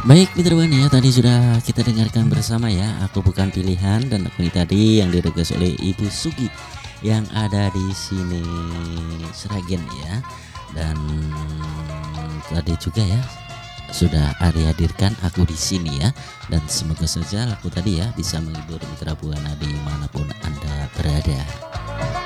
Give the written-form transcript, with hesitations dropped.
Baik Mitra Buana ya, tadi sudah kita dengarkan bersama ya, Aku Bukan Pilihan, dan aku ini tadi yang diregas oleh Ibu Sugi yang ada di sini Sragen ya. Dan tadi juga ya sudah Ari hadirkan Aku di Sini ya. Dan semoga saja lagu tadi ya bisa menghibur Mitra Buana dimanapun Anda berada.